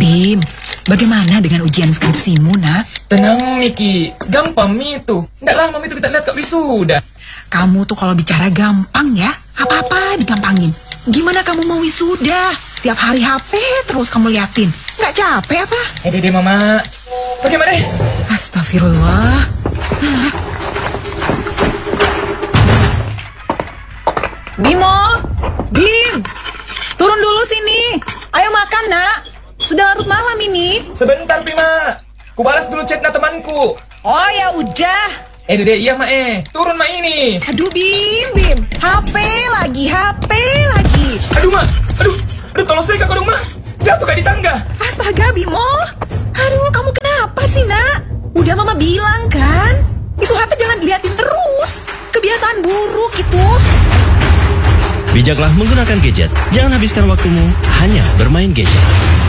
Bim, bagaimana dengan ujian skripsimu, nak? Tenang, Miki. Gampang, Mi itu. Nggak lama itu kita lihat Kak wisuda. Kamu tuh kalau bicara gampang ya, apa-apa digampangin. Gimana kamu mau wisuda? Tiap hari HP terus kamu liatin. Nggak capek apa? Dede, Mama. Bagaimana deh? Astagfirullah. Bimo, Bim, turun dulu sini. Ayo makan, nak. Sudah larut malam ini. Sebentar, Bima. Ku balas dulu chatnya temanku. Oh ya udah. Dede, iya, Ma. Turun, Ma, ini. Aduh, Bim. HP lagi. Aduh, Ma. Aduh, tolong saya, Kak, dong, Ma. Jatuh Kak di tangga. Astaga, Bimo. Aduh, kamu kenapa sih, nak? Udah mama bilang kan? Itu HP jangan diliatin terus. Kebiasaan buruk itu. Bijaklah menggunakan gadget. Jangan habiskan waktumu hanya bermain gadget.